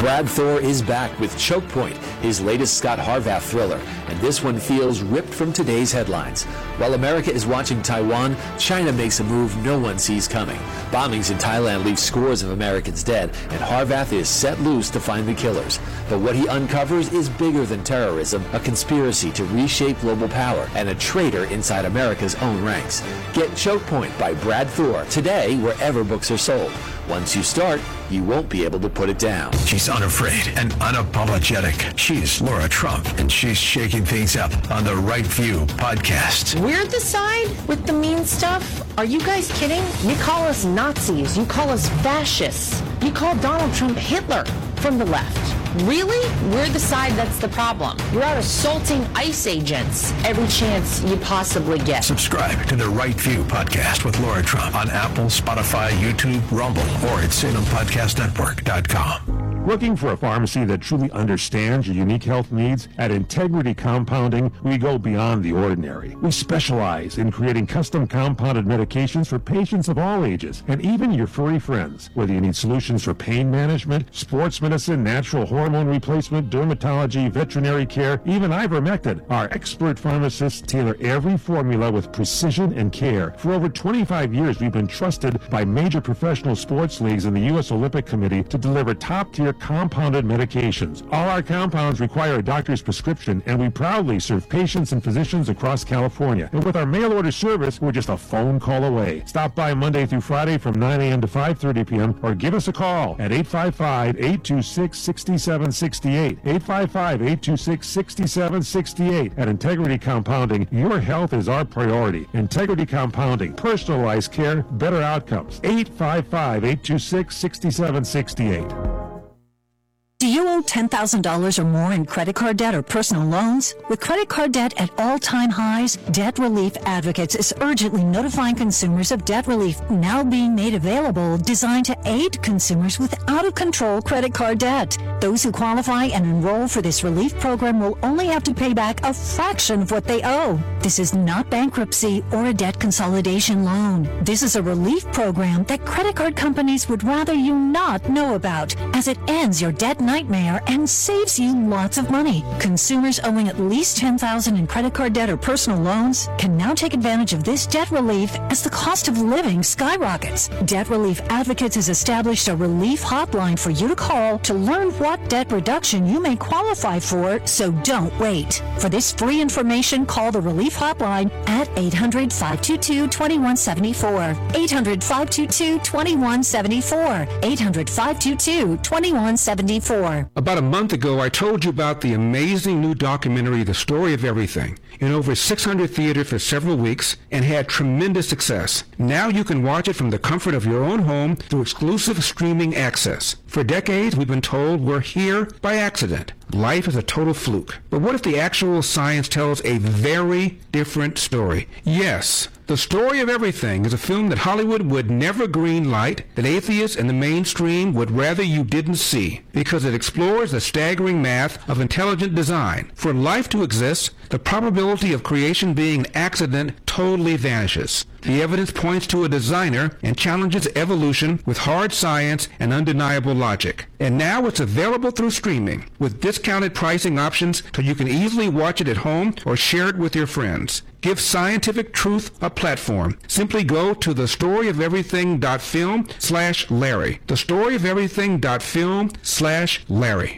Brad Thor is back with Choke Point, his latest Scott Harvath thriller, and this one feels ripped from today's headlines. While America is watching Taiwan, China makes a move no one sees coming. Bombings in Thailand leave scores of Americans dead, and Harvath is set loose to find the killers. But what he uncovers is bigger than terrorism, a conspiracy to reshape global power, and a traitor inside America's own ranks. Get Choke Point by Brad Thor today wherever books are sold. Once you start, you won't be able to put it down. She's unafraid and unapologetic. She's Laura Trump, and she's shaking things up on the Right View podcast. We're the side with the mean stuff? Are you guys kidding? You call us Nazis. You call us fascists. You call Donald Trump Hitler from the left. Really? We're the side that's the problem. You're out assaulting ICE agents every chance you possibly get. Subscribe to the Right View podcast with Laura Trump on Apple, Spotify, YouTube, Rumble, or at SalemPodcastNetwork.com. Looking for a pharmacy that truly understands your unique health needs? At Integrity Compounding, we go beyond the ordinary. We specialize in creating custom compounded medications for patients of all ages, and even your furry friends. Whether you need solutions for pain management, sports medicine, natural hormone replacement, dermatology, veterinary care, even ivermectin, our expert pharmacists tailor every formula with precision and care. For over 25 years, we've been trusted by major professional sports leagues and the U.S. Olympic Committee to deliver top-tier compounded medications. All our compounds require a doctor's prescription, and we proudly serve patients and physicians across California. And with our mail-order service, we're just a phone call away. Stop by Monday through Friday from 9 a.m. to 5:30 p.m. or give us a call at 855-826-6768. 855-826-6768. At Integrity Compounding, your health is our priority. Integrity Compounding, personalized care, better outcomes. 855-826-6768. Do you owe $10,000 or more in credit card debt or personal loans? With credit card debt at all-time highs, Debt Relief Advocates is urgently notifying consumers of debt relief now being made available, designed to aid consumers with out-of-control credit card debt. Those who qualify and enroll for this relief program will only have to pay back a fraction of what they owe. This is not bankruptcy or a debt consolidation loan. This is a relief program that credit card companies would rather you not know about, as it ends your debt nightmare and saves you lots of money. Consumers owing at least $10,000 in credit card debt or personal loans can now take advantage of this debt relief as the cost of living skyrockets. Debt Relief Advocates has established a relief hotline for you to call to learn what debt reduction you may qualify for, so don't wait. For this free information, call the relief hotline at 800-522-2174. 800-522-2174. 800-522-2174. About a month ago, I told you about the amazing new documentary, The Story of Everything, in over 600 theaters for several weeks and had tremendous success. Now you can watch it from the comfort of your own home through exclusive streaming access. For decades, we've been told we're here by accident. Life is a total fluke. But what if the actual science tells a very different story? Yes, The Story of Everything is a film that Hollywood would never green light, that atheists and the mainstream would rather you didn't see, because it explores the staggering math of intelligent design. For life to exist, the probability of creation being an accident totally vanishes. The evidence points to a designer and challenges evolution with hard science and undeniable logic. And now it's available through streaming, with discounted pricing options so you can easily watch it at home or share it with your friends. Give scientific truth a platform. Simply go to thestoryofeverything.film/Larry. Thestoryofeverything.film/Larry.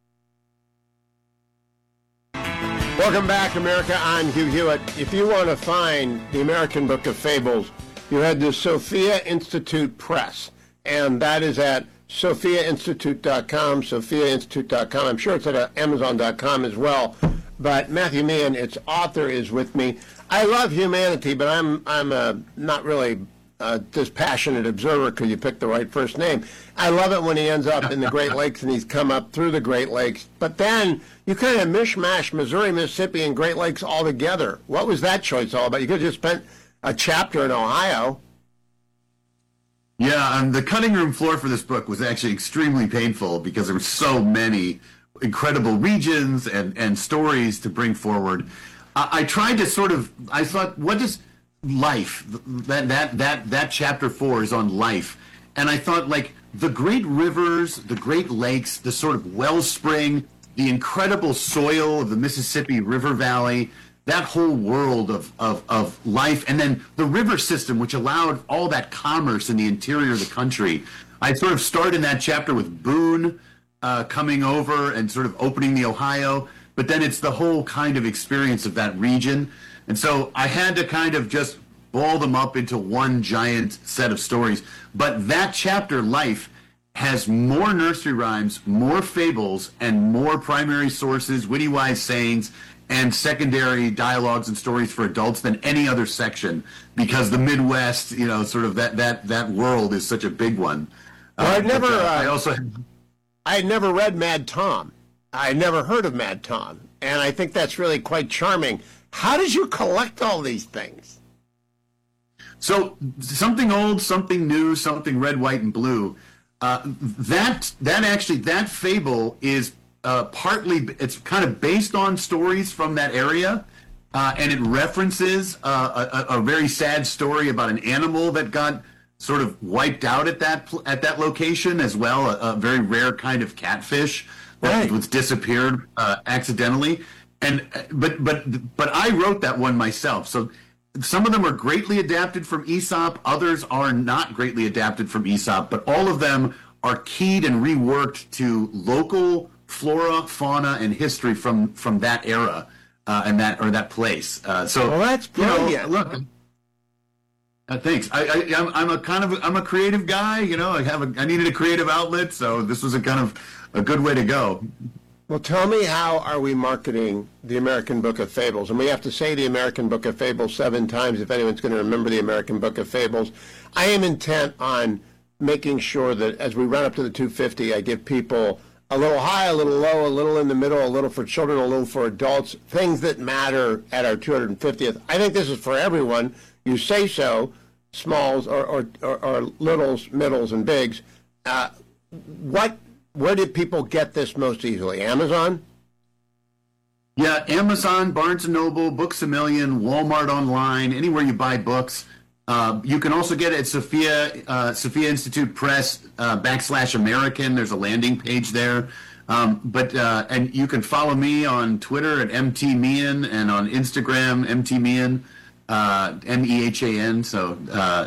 Welcome back, America. I'm Hugh Hewitt. If you want to find the American Book of Fables, you head to Sophia Institute Press, and that is at sophiainstitute.com, sophiainstitute.com. I'm sure it's at amazon.com as well. But Matthew Meehan, its author, is with me. I love humanity, but I'm not really this passionate observer because you picked the right first name. I love it when he ends up in the Great Lakes and he's come up through the Great Lakes. But then you kind of mishmash Missouri, Mississippi, and Great Lakes all together. What was that choice all about? You could have just spent a chapter in Ohio. Yeah, and the cutting room floor for this book was actually extremely painful because there were so many incredible regions and stories to bring forward. I tried to I thought, what is life? That chapter 4 is on life. And I thought, like, the great rivers, the great lakes, the sort of wellspring, the incredible soil of the Mississippi River Valley, that whole world of life, and then the river system, which allowed all that commerce in the interior of the country. I sort of start in that chapter with Boone coming over and sort of opening the Ohio, but then it's the whole kind of experience of that region. And so I had to kind of just ball them up into one giant set of stories. But that chapter, Life, has more nursery rhymes, more fables, and more primary sources, witty wise sayings, and secondary dialogues and stories for adults than any other section, because the Midwest, sort of that world is such a big one. Well, I had never read Mad Tom. I had never heard of Mad Tom, and I think that's really quite charming. How did you collect all these things? So something old, something new, something red, white, and blue. That fable is partly, it's kind of based on stories from that area, and it references a very sad story about an animal that got sort of wiped out at that location as well, a very rare kind of catfish that was disappeared accidentally. But I wrote that one myself. So some of them are greatly adapted from Aesop, others are not greatly adapted from Aesop, but all of them are keyed and reworked to local flora, fauna, and history from that era and that place. Well, that's brilliant. Look. Thanks. I'm a creative guy. I needed a creative outlet, so this was a good way to go. Well, tell me, how are we marketing the American Book of Fables? And we have to say the American Book of Fables 7 times if anyone's going to remember the American Book of Fables. I am intent on making sure that as we run up to the 250, I give people a little high, a little low, a little in the middle, a little for children, a little for adults, things that matter at our 250th. I think this is for everyone. You say so, smalls or littles, middles, and bigs. Where did people get this most easily? Amazon? Yeah, Amazon, Barnes & Noble, Books A Million, Walmart online, anywhere you buy books. You can also get it at Sophia Institute Press /American. There's a landing page there. And you can follow me on Twitter at MTMehan and on Instagram, MTMehan, MEHAN. So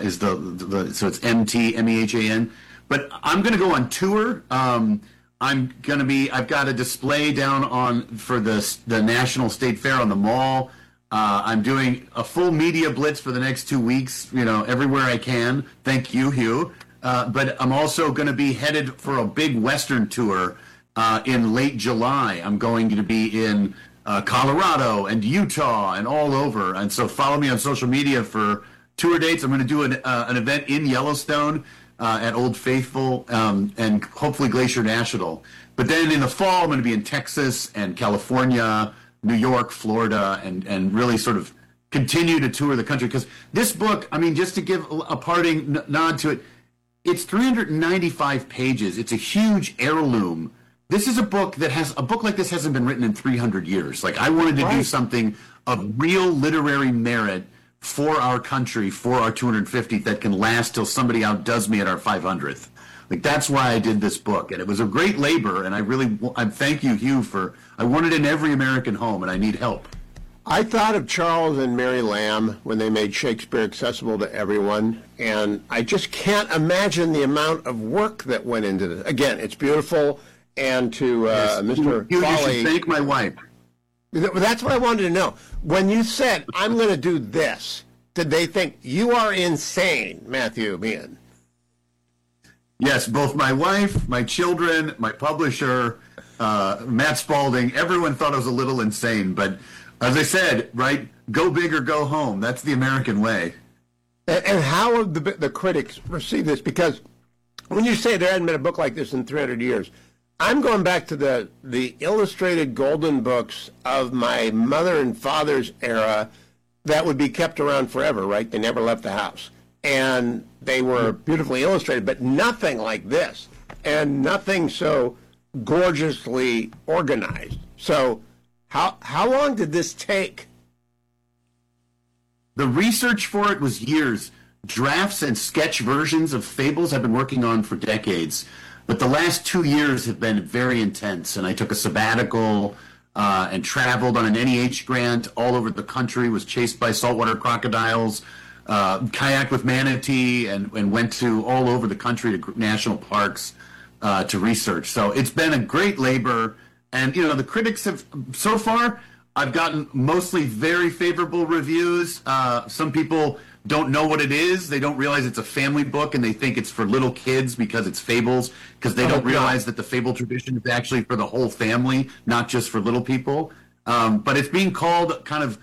so it's MTMEHAN. But I'm going to go on tour. I've got a display down for the National State Fair on the Mall. I'm doing a full media blitz for the next 2 weeks, everywhere I can. Thank you, Hugh. But I'm also going to be headed for a big Western tour in late July. I'm going to be in Colorado and Utah and all over. And so follow me on social media for tour dates. I'm going to do an event in Yellowstone at Old Faithful and hopefully Glacier National. But then in the fall, I'm going to be in Texas and California, New York, Florida, and really sort of continue to tour the country. Because this book, just to give a parting nod to it, it's 395 pages. It's a huge heirloom. This is a book like this hasn't been written in 300 years. Like, I wanted to do something of real literary merit for our country, for our 250th, that can last till somebody outdoes me at our 500th. Like, that's why I did this book, and it was a great labor, and I thank you, Hugh, I want it in every American home, and I need help. I thought of Charles and Mary Lamb when they made Shakespeare accessible to everyone, and I just can't imagine the amount of work that went into this. Again, it's beautiful, and to Mr. Hugh, Foley, you should thank my wife. That's what I wanted to know. When you said, I'm going to do this, did they think, you are insane, Matthew Meehan? Yes, both my wife, my children, my publisher, Matt Spalding, everyone thought I was a little insane. But as I said, right, go big or go home. That's the American way. And how have the critics received this? Because when you say there hadn't been a book like this in 300 years, I'm going back to the illustrated golden books of my mother and father's era that would be kept around forever, right? They never left the house. And they were beautifully illustrated, but nothing like this, and nothing so gorgeously organized. So how long did this take? The research for it was years. drafts and sketch versions of fables I've been working on for decades. But the last 2 years have been very intense, and I took a sabbatical and traveled on an NEH grant all over the country, was chased by saltwater crocodiles, kayaked with manatee, and went to all over the country to national parks to research. So it's been a great labor, and the critics have, so far, I've gotten mostly very favorable reviews. Some people don't know what it is. They don't realize it's a family book, and they think it's for little kids because it's fables, because they don't realize that the fable tradition is actually for the whole family, not just for little people. But it's being called kind of,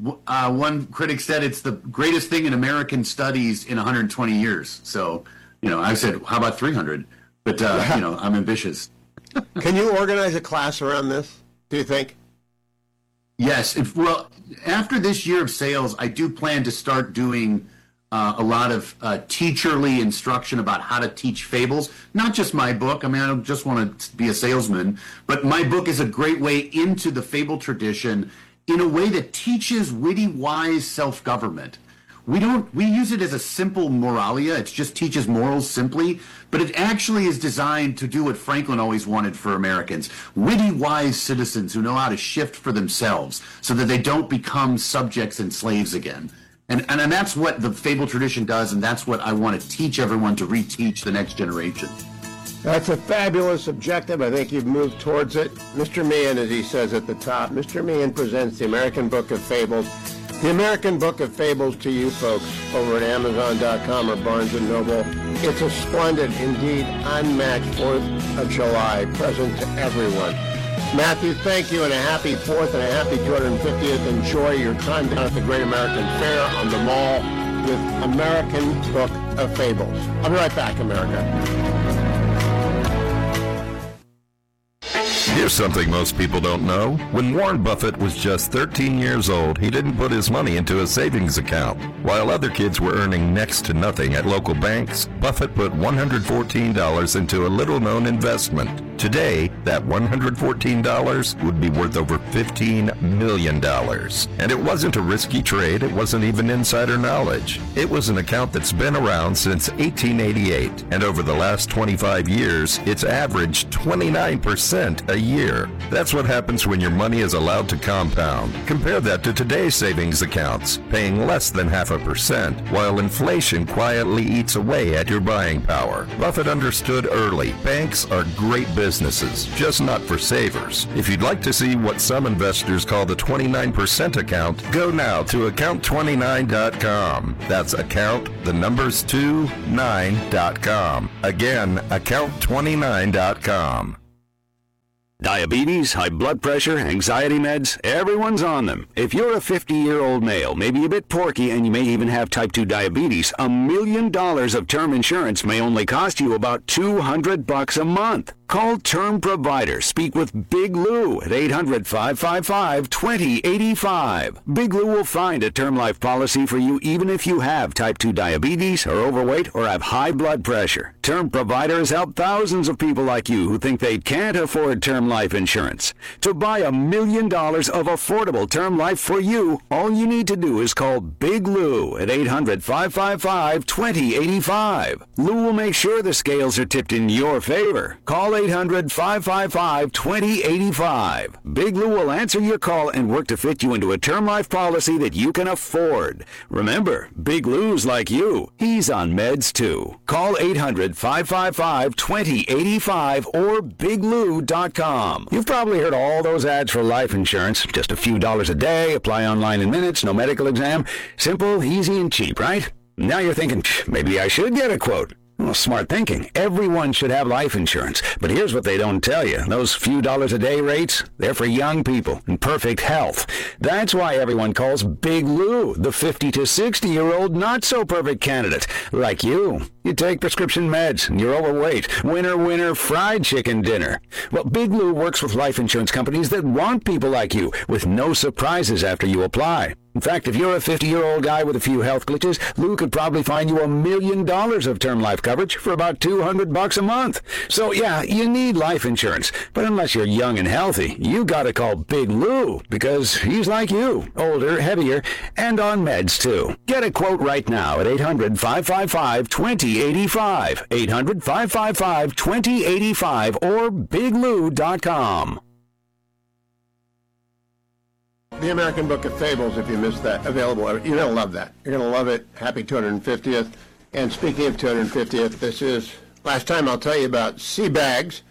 one critic said it's the greatest thing in American studies in 120 years. So, I said, how about 300? But, I'm ambitious. Can you organize a class around this, do you think? Yes. Well, after this year of sales, I do plan to start doing a lot of teacherly instruction about how to teach fables. Not just my book. I mean, I don't just want to be a salesman, but my book is a great way into the fable tradition in a way that teaches witty, wise self-government. We use it as a simple moralia. It just teaches morals simply, but it actually is designed to do what Franklin always wanted for Americans. Witty, wise citizens who know how to shift for themselves so that they don't become subjects and slaves again. And that's what the fable tradition does, and that's what I want to teach everyone to reteach the next generation. That's a fabulous objective. I think you've moved towards it. Mr. Meehan, as he says at the top, Mr. Meehan presents the American Book of Fables. The American Book of Fables to you folks over at Amazon.com or Barnes & Noble. It's a splendid, indeed unmatched 4th of July present to everyone. Matthew, thank you, and a happy 4th and a happy 250th. Enjoy your time down at the Great American Fair on the Mall with American Book of Fables. I'll be right back, America. Here's something most people don't know. When Warren Buffett was just 13 years old, he didn't put his money into a savings account. While other kids were earning next to nothing at local banks, Buffett put $114 into a little-known investment. Today, that $114 would be worth over $15 million. And it wasn't a risky trade. It wasn't even insider knowledge. It was an account that's been around since 1888. And over the last 25 years, it's averaged 29% a year. That's what happens when your money is allowed to compound. Compare that to today's savings accounts, paying less than 0.5%, while inflation quietly eats away at your buying power. Buffett understood early. Banks are great businesses, just not for savers. If you'd like to see what some investors call the 29% account, go now to account29.com. That's account, the numbers 29.com. Again, account29.com. Diabetes, high blood pressure, anxiety meds, everyone's on them. If you're a 50-year-old male, maybe a bit porky, and you may even have type 2 diabetes, $1 million of term insurance may only cost you about $200 a month. Call Term Provider. Speak with Big Lou at 800-555-2085. Big Lou will find a term life policy for you even if you have type 2 diabetes, are overweight, or have high blood pressure. Term Provider has helped thousands of people like you who think they can't afford term life insurance. To buy $1 million of affordable term life for you, all you need to do is call Big Lou at 800-555-2085. Lou will make sure the scales are tipped in your favor. Call 800-555-2085. Big Lou will answer your call and work to fit you into a term life policy that you can afford. Remember, Big Lou's like you. He's on meds too. Call 800-555-2085 or biglou.com. You've probably heard all those ads for life insurance. Just a few dollars a day, apply online in minutes, no medical exam. Simple, easy, and cheap, right? Now you're thinking, maybe I should get a quote. Well, smart thinking. Everyone should have life insurance. But here's what they don't tell you. Those few dollars a day rates, they're for young people in perfect health. That's why everyone calls Big Lou the 50 to 60-year-old not-so-perfect candidate. Like you. You take prescription meds and you're overweight. Winner, fried chicken dinner. Well, Big Lou works with life insurance companies that want people like you with no surprises after you apply. In fact, if you're a 50-year-old guy with a few health glitches, Lou could probably find you $1 million of term life coverage for about $200 a month. So yeah, you need life insurance. But unless you're young and healthy, you gotta call Big Lou, because he's like you, older, heavier, and on meds too. Get a quote right now at 800-555-2085, 800-555-2085, or biglou.com. The American Book of Fables, if you missed that, available. You're going to love that. You're going to love it. Happy 250th. And speaking of 250th, this is, last time I'll tell you about Seabags.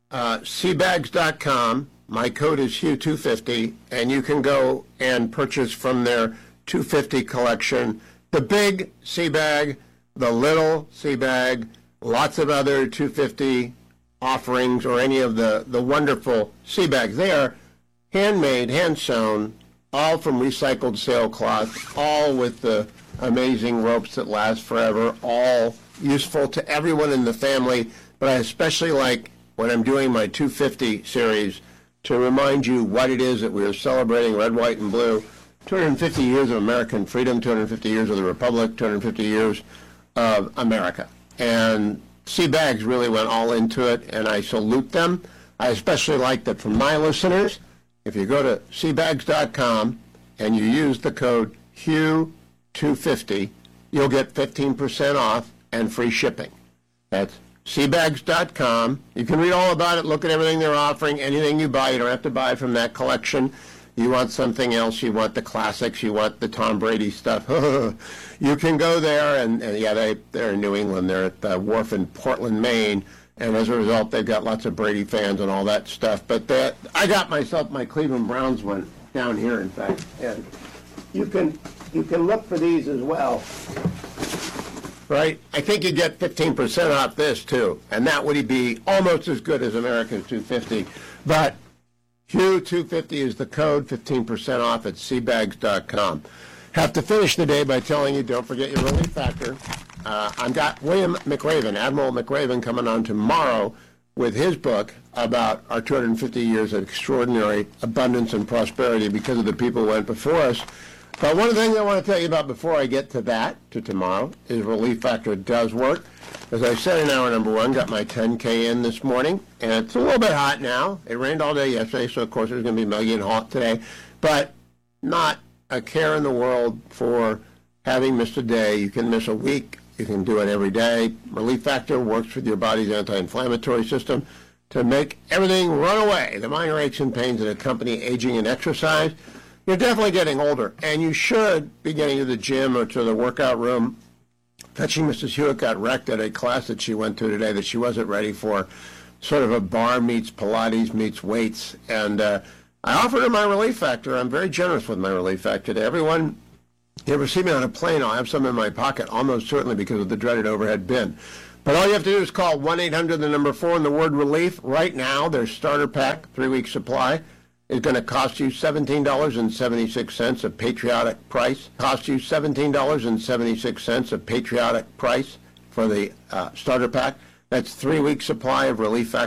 Seabags.com. My code is Hugh250, and you can go and purchase from their 250 collection the big sea bag, the little sea bag, lots of other 250 offerings, or any of the wonderful sea bags. They are handmade, hand-sewn, all from recycled sailcloth, all with the amazing ropes that last forever, all useful to everyone in the family. But I especially like, when I'm doing my 250 series, to remind you what it is that we are celebrating, red, white, and blue. 250 years of American freedom, 250 years of the Republic, 250 years of America. And Seabags really went all into it, and I salute them. I especially like that from my listeners. If you go to Seabags.com and you use the code Hugh250, you'll get 15% off and free shipping. That's Seabags.com. You can read all about it, look at everything they're offering, anything you buy. You don't have to buy from that collection. You want something else, you want the classics, you want the Tom Brady stuff. You can go there, and yeah, they're in New England. They're at the wharf in Portland, Maine. And as a result, they've got lots of Brady fans and all that stuff. But I got myself my Cleveland Browns one down here, in fact. And you can look for these as well. Right? I think you get 15% off this, too. And that would be almost as good as America's 250. But Hugh250 is the code, 15% off at Seabags.com. Have to finish the day by telling you, don't forget your relief factor. I've got William McRaven, Admiral McRaven, coming on tomorrow with his book about our 250 years of extraordinary abundance and prosperity because of the people who went before us. But one of the things I want to tell you about before I get to that, to tomorrow, is Relief Factor does work. As I said in hour number one, got my 10K in this morning, and it's a little bit hot now. It rained all day yesterday, so of course it's going to be muggy and hot today. But not a care in the world for having missed a day. You can miss a week. You can do it every day. Relief Factor works with your body's anti-inflammatory system to make everything run away. The minor aches and pains that accompany aging and exercise. You're definitely getting older, and you should be getting to the gym or to the workout room. Fetching Mrs. Hewitt got wrecked at a class that she went to today that she wasn't ready for, sort of a bar meets Pilates meets weights. And I offered her my Relief Factor. I'm very generous with my Relief Factor to everyone. You ever see me on a plane, I'll have some in my pocket, almost certainly because of the dreaded overhead bin. But all you have to do is call 1-800-4 and the word relief. Right now, their starter pack, 3-week supply, is going to cost you $17.76, a patriotic price. Cost you $17.76, a patriotic price for the starter pack. That's 3-week supply of Relief Factor.